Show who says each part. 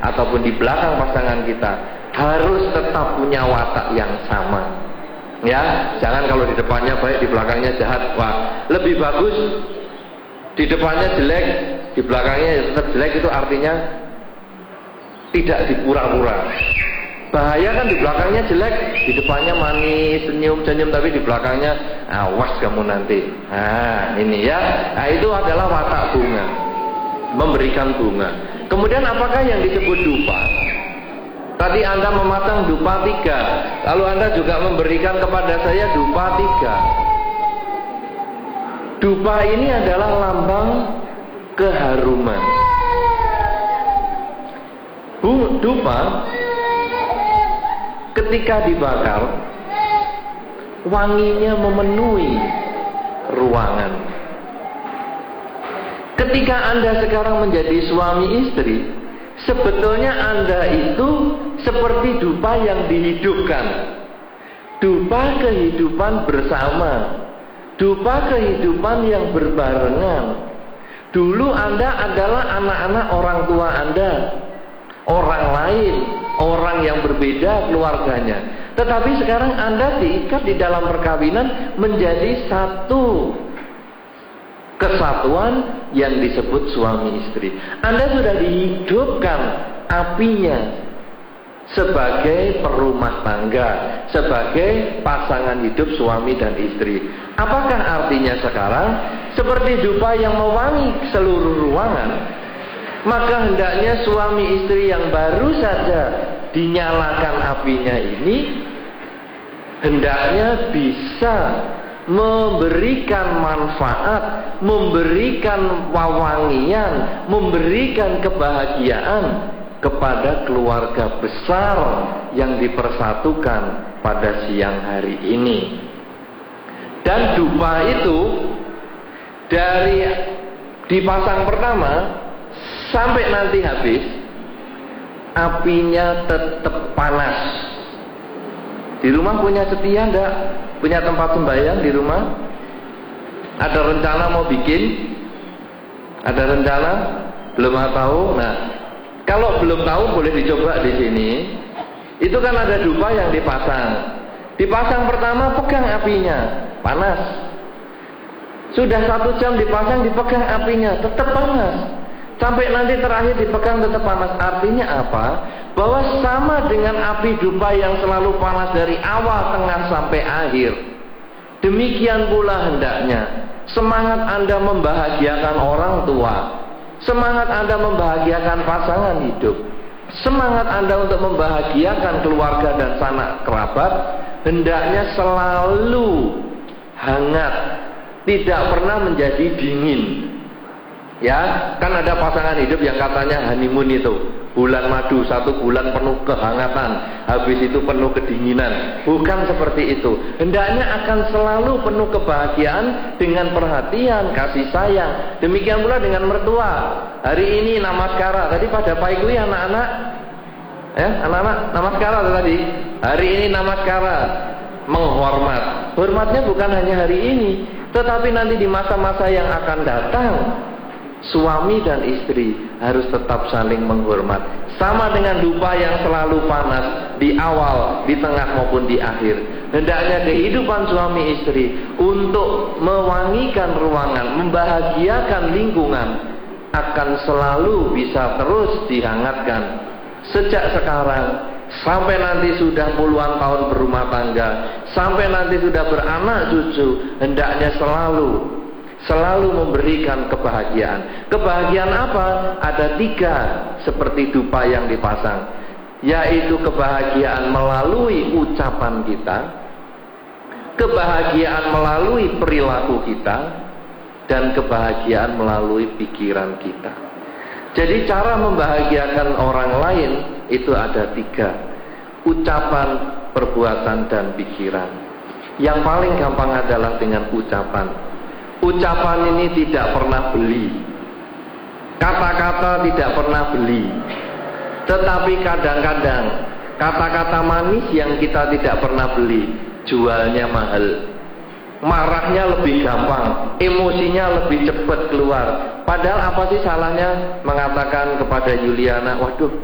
Speaker 1: ataupun di belakang pasangan kita harus tetap punya watak yang sama. Ya, jangan kalau di depannya baik, di belakangnya jahat. Wah, lebih bagus di depannya jelek, di belakangnya tetap jelek. Itu artinya tidak dipura-pura. Bahaya kan di belakangnya jelek, di depannya manis, senyum-senyum, tapi di belakangnya awas kamu nanti. Nah, ini ya. Nah, itu adalah watak bunga, memberikan bunga. Kemudian apakah yang disebut dupa? Tadi Anda memasang dupa 3, lalu Anda juga memberikan kepada saya dupa 3. Dupa ini adalah lambang keharuman. Dupa ketika dibakar, wanginya memenuhi ruangan. Ketika Anda sekarang menjadi suami istri, sebetulnya Anda itu seperti dupa yang dihidupkan. Dupa kehidupan bersama, dupa kehidupan yang berbarengan. Dulu Anda adalah anak-anak orang tua Anda, orang lain, orang yang berbeda keluarganya. Tetapi sekarang Anda diikat di dalam perkawinan menjadi satu kesatuan yang disebut suami istri. Anda sudah dihidupkan apinya sebagai perumah tangga, sebagai pasangan hidup suami dan istri. Apakah artinya sekarang seperti dupa yang mewangi seluruh ruangan, maka hendaknya suami istri yang baru saja dinyalakan apinya ini hendaknya bisa memberikan manfaat, memberikan wewangian, memberikan kebahagiaan kepada keluarga besar yang dipersatukan pada siang hari ini. Dan dupa itu dari dipasang pertama sampai nanti habis, apinya tetap panas. Di rumah punya setia enggak? Punya tempat sembahyang di rumah? Ada rencana mau bikin? Ada rencana? Belum tahu? Nah, kalau belum tahu boleh dicoba di sini. Itu kan ada dupa yang dipasang. Dipasang pertama pegang apinya, panas. Sudah 1 jam dipasang, dipegang apinya, tetap panas. Sampai nanti terakhir dipegang tetap panas. Artinya apa? Bahwa sama dengan api dupa yang selalu panas dari awal, tengah sampai akhir. Demikian pula hendaknya semangat Anda membahagiakan orang tua, semangat Anda membahagiakan pasangan hidup, semangat Anda untuk membahagiakan keluarga dan sanak kerabat, hendaknya selalu hangat, tidak pernah menjadi dingin. Ya, kan ada pasangan hidup yang katanya honeymoon itu bulan madu, 1 bulan penuh kehangatan, habis itu penuh kedinginan. Bukan seperti itu. Hendaknya akan selalu penuh kebahagiaan dengan perhatian, kasih sayang. Demikian pula dengan mertua. Hari ini namaskara. Tadi pada pagi anak-anak, ya, anak-anak namaskara tadi. Hari ini namaskara, menghormat. Hormatnya bukan hanya hari ini, tetapi nanti di masa-masa yang akan datang. Suami dan istri harus tetap saling menghormat. Sama dengan dupa yang selalu panas di awal, di tengah maupun di akhir. Hendaknya kehidupan suami istri untuk mewangikan ruangan, membahagiakan lingkungan akan selalu bisa terus dihangatkan. Sejak sekarang sampai nanti sudah puluhan tahun berumah tangga, sampai nanti sudah beranak cucu, hendaknya selalu memberikan kebahagiaan. Kebahagiaan apa? Ada 3 seperti dupa yang dipasang, yaitu kebahagiaan melalui ucapan kita, kebahagiaan melalui perilaku kita, dan kebahagiaan melalui pikiran kita. Jadi cara membahagiakan orang lain itu ada 3: ucapan, perbuatan, dan pikiran. Yang paling gampang adalah dengan ucapan. Ucapan ini tidak pernah beli, kata-kata tidak pernah beli. Tetapi kadang-kadang kata-kata manis yang kita tidak pernah beli, jualnya mahal. Marahnya lebih gampang, emosinya lebih cepat keluar. Padahal apa sih salahnya mengatakan kepada Yuliana, waduh